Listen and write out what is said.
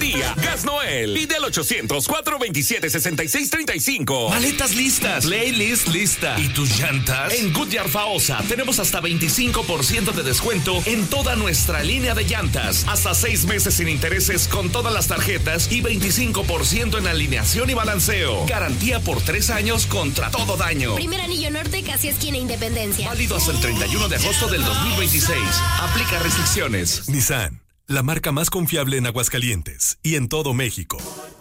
día. Gas Noel. Pide al 800-427-6635. Maletas listas. Playlist lista. ¿Y tus llantas? En Goodyear Faosa tenemos hasta 25% de descuento en toda nuestra línea de llantas. Hasta 6 meses sin intereses con todas las tarjetas y 25% en alineación y balanceo. Garantía por 3 años contra todo daño. Primer anillo norte, casi esquina Independencia. Válido hasta el 31 de agosto del 2026. Aplica restricciones. Nissan, la marca más confiable en Aguascalientes y en todo México.